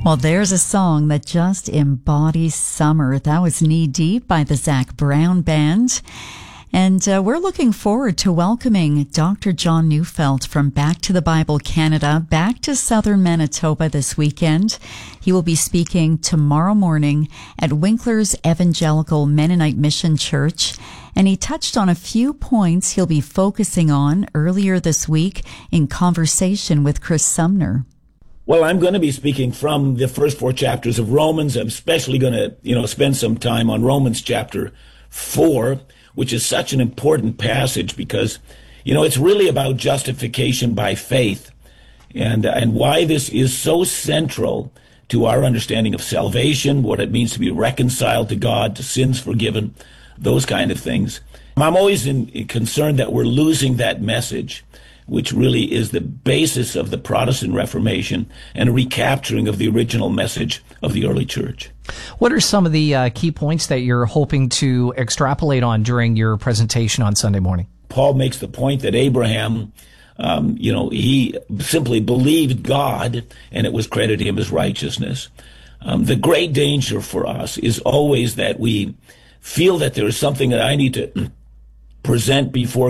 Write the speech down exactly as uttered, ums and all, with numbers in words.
Well, there's a song that just embodies summer. That was Knee Deep by the Zac Brown Band. And uh, we're looking forward to welcoming Doctor John Neufeld from Back to the Bible Canada back to southern Manitoba this weekend. He will be speaking tomorrow morning at Winkler's Evangelical Mennonite Mission Church. And he touched on a few points he'll be focusing on earlier this week in conversation with Chris Sumner. Well, I'm going to be speaking from the first four chapters of Romans. I'm especially going to, you know, spend some time on Romans chapter four, which is such an important passage because, you know, it's really about justification by faith and, and why this is so central to our understanding of salvation, what it means to be reconciled to God, to sins forgiven, those kind of things. I'm always in, concerned that we're losing that message, which really is the basis of the Protestant Reformation and a recapturing of the original message of the early church. What are some of the uh, key points that you're hoping to extrapolate on during your presentation on Sunday morning? Paul makes the point that Abraham, um, you know, he simply believed God and it was credited to him as righteousness. Um, the great danger for us is always that we feel that there is something that I need to present before